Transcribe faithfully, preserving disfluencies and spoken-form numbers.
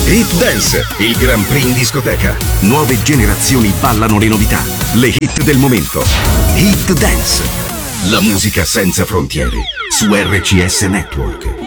Hit Dance, il Grand Prix in discoteca. Nuove generazioni ballano le novità, le hit del momento. Hit Dance, la musica senza frontiere, su R C S Network.